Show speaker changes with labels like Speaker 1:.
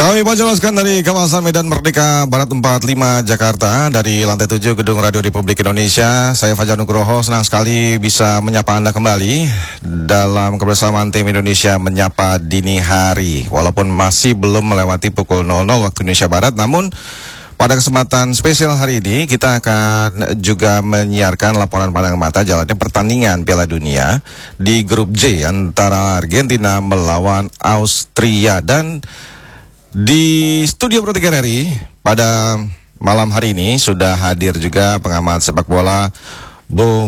Speaker 1: Kami menjelaskan dari kawasan Medan Merdeka Barat 45 Jakarta, dari lantai 7 Gedung Radio Republik Indonesia. Saya Fajar Nugroho, senang sekali bisa menyapa Anda kembali dalam kebersamaan tim Indonesia Menyapa Dini Hari. Walaupun masih belum melewati pukul 00 waktu Indonesia Barat, namun pada kesempatan spesial hari ini kita akan juga menyiarkan laporan pandangan mata jalannya pertandingan Piala Dunia di grup J antara Argentina melawan Austria. Dan di studio Pro 3 RRI pada malam hari ini sudah hadir juga pengamat sepak bola Bung